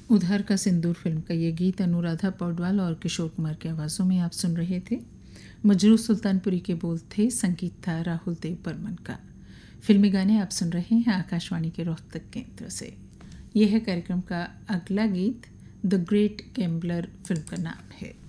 उधार का सिंदूर फिल्म का ये गीत अनुराधा पौडवाल और किशोर कुमार की आवाज़ों में आप सुन रहे थे। मजरू सुल्तानपुरी के बोल थे, संगीत था राहुल देव बर्मन का। फिल्मी गाने आप सुन रहे हैं आकाशवाणी के रोहतक केंद्र से। यह है कार्यक्रम का अगला गीत, द ग्रेट गैम्बलर फिल्म का नाम है।